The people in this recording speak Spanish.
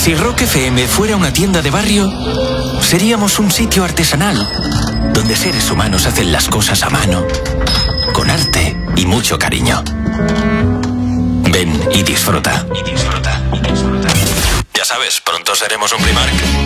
Si Rock FM fuera una tienda de barrio, seríamos un sitio artesanal, donde seres humanos hacen las cosas a mano, con arte y mucho cariño. Ven y disfruta. Ya sabes, pronto seremos un Primark.